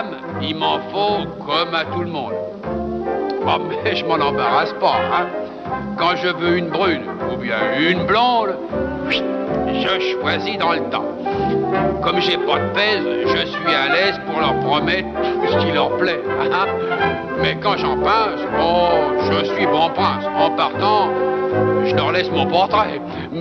femme, il m'en faut comme à tout le monde. Oh, mais je m'en embarrasse pas, hein. Quand je veux une brune ou bien une blonde, je choisis dans le temps. Comme j'ai pas de pèse, je suis à l'aise pour leur promettre tout ce qui leur plaît. Hein. Mais quand j'en passe, oh, je suis bon prince. En partant, je leur laisse mon portrait.